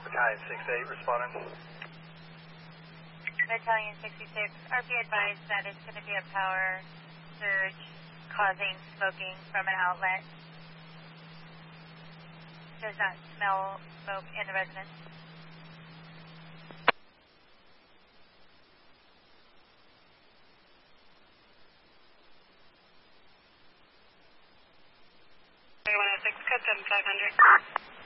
Battalion 68 responding. Battalion 66, RP advised that it's going to be a power surge causing smoking from an outlet. Does not smell smoke in the residence. Code 7500.